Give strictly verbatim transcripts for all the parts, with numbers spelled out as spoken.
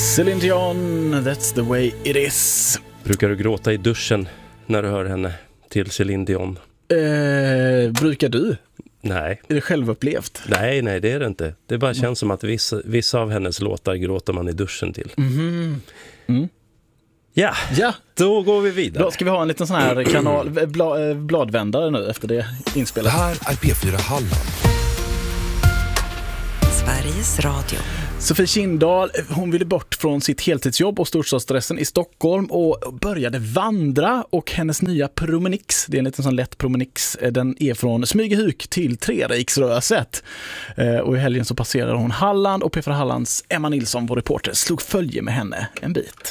Celine Dion, that's the way it is. Brukar du gråta i duschen när du hör henne till Celine Dion? Eh, brukar du? Nej. Är det självupplevt? Nej, nej det är det inte. Det bara känns mm. som att vissa, vissa av hennes låtar gråter man i duschen till. Mm. Mm. Ja, ja, då går vi vidare. Då ska vi ha en liten sån här kanal, bla, bladvändare nu efter det inspelet. Det här är P fyra Halland. Sveriges Radio. Sofie Kindahl, hon ville bort från sitt heltidsjobb och storstadsstressen i Stockholm och började vandra, och hennes nya Promenix, det är en liten sån lätt Promenix, den är från Smygehuk till Treriksröset. Och i helgen så passerar hon Halland, och P fyra Hallands Emma Nilsson, vår reporter, slog följe med henne en bit.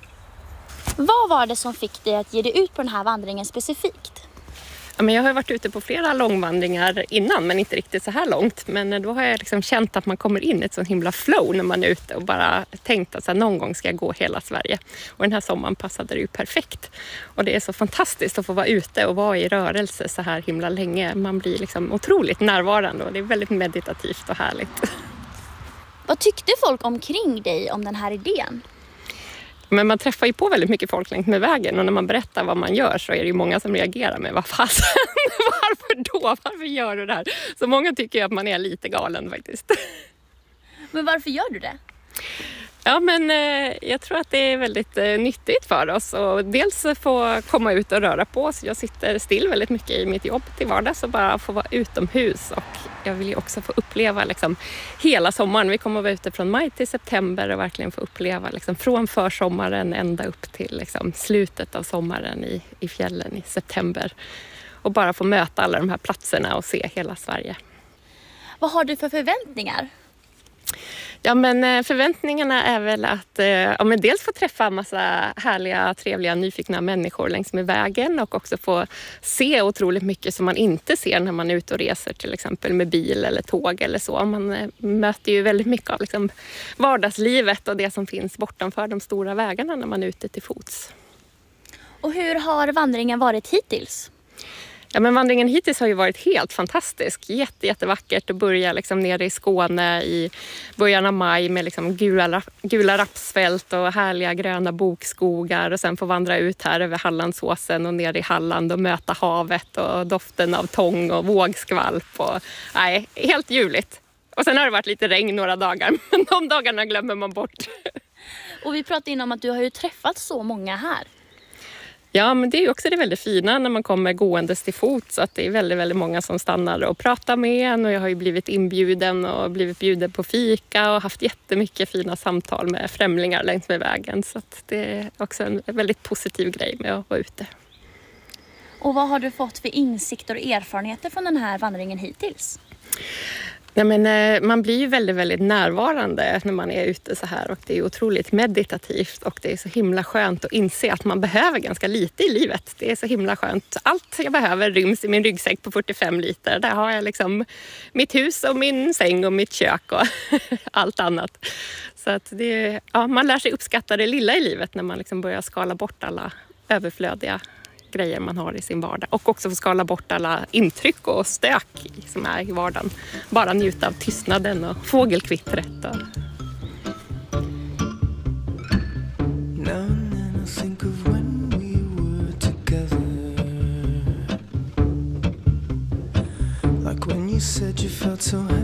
Vad var det som fick dig att ge dig ut på den här vandringen specifikt? Ja, men jag har varit ute på flera långvandringar innan, men inte riktigt så här långt. Men då har jag liksom känt att man kommer in i ett sån himla flow när man är ute och bara tänkt att så här, någon gång ska jag gå hela Sverige. Och den här sommaren passade det ju perfekt. Och det är så fantastiskt att få vara ute och vara i rörelse så här himla länge. Man blir liksom otroligt närvarande och det är väldigt meditativt och härligt. Vad tyckte folk omkring dig om den här idén? Men man träffar ju på väldigt mycket folk längs med vägen, och när man berättar vad man gör så är det ju många som reagerar med vad fasen, varför då? Varför gör du det här? Så många tycker ju att man är lite galen faktiskt. Men varför gör du det? Ja, men eh, jag tror att det är väldigt eh, nyttigt för oss, och dels få komma ut och röra på oss. Jag sitter still väldigt mycket i mitt jobb till vardags och bara få vara utomhus, och jag vill ju också få uppleva liksom hela sommaren. Vi kommer att vara ute från maj till september och verkligen få uppleva liksom från försommaren ända upp till liksom slutet av sommaren i, i fjällen i september, och bara få möta alla de här platserna och se hela Sverige. Vad har du för förväntningar? Ja, men förväntningarna är väl att ja, men dels få träffa en massa härliga, trevliga, nyfikna människor längs med vägen, och också få se otroligt mycket som man inte ser när man är ute och reser, till exempel med bil eller tåg eller så. Man möter ju väldigt mycket av liksom vardagslivet och det som finns bortanför de stora vägarna när man är ute till fots. Och hur har vandringen varit hittills? Ja, men vandringen hittills har ju varit helt fantastisk. Jätte, jättevackert att börja liksom nere i Skåne i början av maj med liksom gula, gula rapsfält och härliga gröna bokskogar, och sen få vandra ut här över Hallandsåsen och ner i Halland och möta havet och doften av tång och vågskvalp. Och, nej, helt ljuvligt. Och sen har det varit lite regn några dagar, men de dagarna glömmer man bort. Och vi pratade innan om att du har ju träffat så många här. Ja, men det är ju också det väldigt fina när man kommer gåendes till fot, så att det är väldigt, väldigt många som stannar och pratar med en, och jag har ju blivit inbjuden och blivit bjuden på fika och haft jättemycket fina samtal med främlingar längs med vägen, så att det är också en väldigt positiv grej med att vara ute. Och vad har du fått för insikter och erfarenheter från den här vandringen hittills? Ja, men, man blir ju väldigt, väldigt närvarande när man är ute så här, och det är otroligt meditativt, och det är så himla skönt att inse att man behöver ganska lite i livet. Det är så himla skönt. Allt jag behöver ryms i min ryggsäck på fyrtiofem liter. Där har jag liksom mitt hus och min säng och mitt kök och allt annat. Så att det, ja, man lär sig uppskatta det lilla i livet när man liksom börjar skala bort alla överflödiga grejer man har i sin vardag, och också få skala bort alla intryck och stök som är i vardagen. Bara njuta av tystnaden och fågelkvittret. Och... Like when you said you felt so